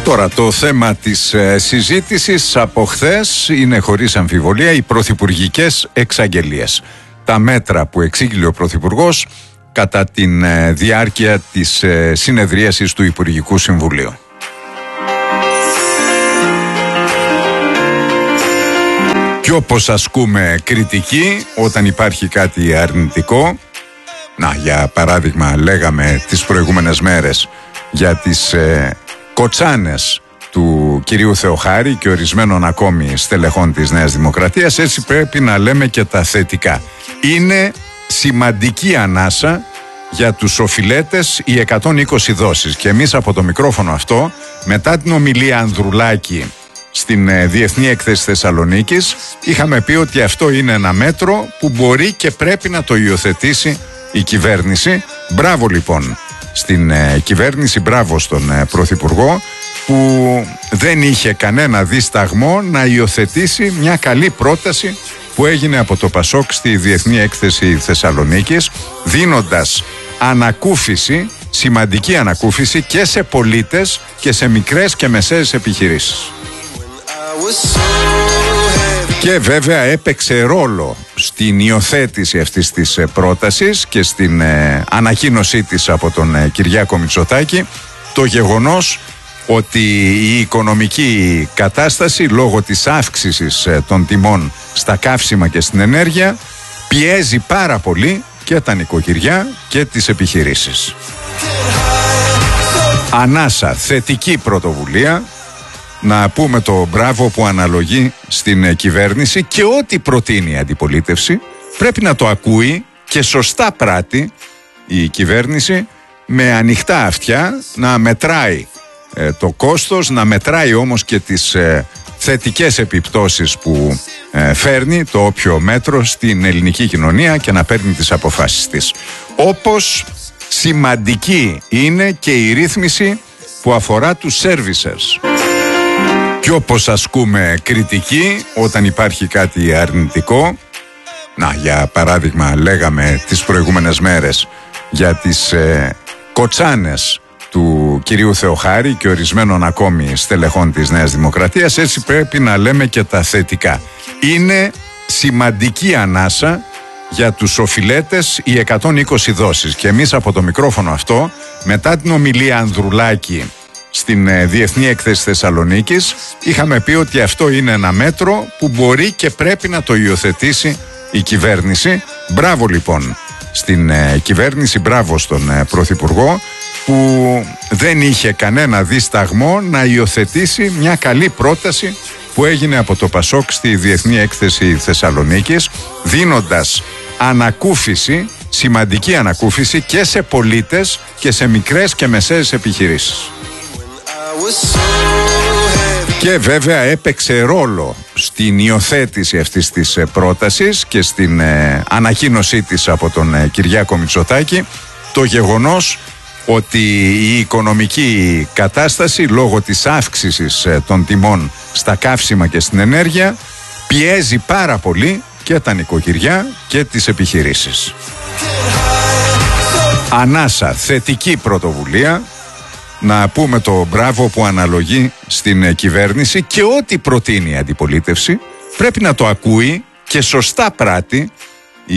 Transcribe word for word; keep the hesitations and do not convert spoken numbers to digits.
Τώρα το θέμα της ε, συζήτησης από χθες είναι χωρίς αμφιβολία οι πρωθυπουργικές εξαγγελίες. Τα μέτρα που εξήγηλε ο Πρωθυπουργός κατά τη ε, διάρκεια της ε, συνεδρίασης του Υπουργικού Συμβουλίου. Και όπως ασκούμε κριτική όταν υπάρχει κάτι αρνητικό, να για παράδειγμα λέγαμε τις προηγούμενες μέρες για τις ε, κοτσάνες του κυρίου Θεοχάρη και ορισμένων ακόμη στελεχών της Νέας Δημοκρατίας, έτσι πρέπει να λέμε και τα θετικά. Είναι σημαντική ανάσα για τους οφειλέτες οι εκατόν είκοσι δόσεις και εμείς από το μικρόφωνο αυτό, μετά την ομιλία Ανδρουλάκη στην ε, Διεθνή Έκθεση Θεσσαλονίκης, είχαμε πει ότι αυτό είναι ένα μέτρο που μπορεί και πρέπει να το υιοθετήσει η κυβέρνηση. Μπράβο λοιπόν στην ε, κυβέρνηση, μπράβο στον ε, Πρωθυπουργό που δεν είχε κανένα δισταγμό να υιοθετήσει μια καλή πρόταση που έγινε από το Πασόκ στη Διεθνή Έκθεση Θεσσαλονίκης, δίνοντας ανακούφιση, σημαντική ανακούφιση και σε πολίτες και σε μικρές και μεσαίες επιχειρήσεις. Και βέβαια έπαιξε ρόλο στην υιοθέτηση αυτής της πρότασης και στην ε, ανακοίνωσή της από τον ε, Κυριάκο Μητσοτάκη το γεγονός ότι η οικονομική κατάσταση λόγω της αύξησης ε, των τιμών στα καύσιμα και στην ενέργεια πιέζει πάρα πολύ και τα νοικοκυριά και τις επιχειρήσεις. Ανάσα, θετική πρωτοβουλία. Να πούμε το μπράβο που αναλογεί στην κυβέρνηση και ό,τι προτείνει η αντιπολίτευση πρέπει να το ακούει και σωστά πράττει η κυβέρνηση με ανοιχτά αυτιά, να μετράει ε, το κόστος, να μετράει όμως και τις ε, θετικές επιπτώσεις που ε, φέρνει το όποιο μέτρο στην ελληνική κοινωνία και να παίρνει τις αποφάσεις της. Όπως σημαντική είναι και η ρύθμιση που αφορά τους servicers. Και όπως ασκούμε κριτική όταν υπάρχει κάτι αρνητικό, να για παράδειγμα λέγαμε τις προηγούμενες μέρες για τις ε, κοτσάνες του κυρίου Θεοχάρη και ορισμένων ακόμη στελεχών της Νέας Δημοκρατίας, έτσι πρέπει να λέμε και τα θετικά. Είναι σημαντική ανάσα για τους οφειλέτες οι εκατόν είκοσι δόσεις και εμείς από το μικρόφωνο αυτό, μετά την ομιλία Ανδρουλάκη στην ε, Διεθνή Έκθεση Θεσσαλονίκης, είχαμε πει ότι αυτό είναι ένα μέτρο που μπορεί και πρέπει να το υιοθετήσει η κυβέρνηση. Μπράβο λοιπόν στην ε, κυβέρνηση, μπράβο στον ε, Πρωθυπουργό που δεν είχε κανένα δισταγμό να υιοθετήσει μια καλή πρόταση που έγινε από το Πασόκ στη Διεθνή Έκθεση Θεσσαλονίκης, δίνοντας ανακούφιση, σημαντική ανακούφιση και σε πολίτες και σε μικρές και μεσαίες επιχειρήσεις. Και βέβαια έπαιξε ρόλο στην υιοθέτηση αυτής της πρότασης και στην ε, ανακοίνωσή της από τον ε, Κυριάκο Μητσοτάκη το γεγονός ότι η οικονομική κατάσταση λόγω της αύξησης ε, των τιμών στα καύσιμα και στην ενέργεια πιέζει πάρα πολύ και τα νοικοκυριά και τις επιχειρήσεις. Ανάσα, θετική πρωτοβουλία. Να πούμε το μπράβο που αναλογεί στην κυβέρνηση και ό,τι προτείνει η αντιπολίτευση πρέπει να το ακούει και σωστά πράττει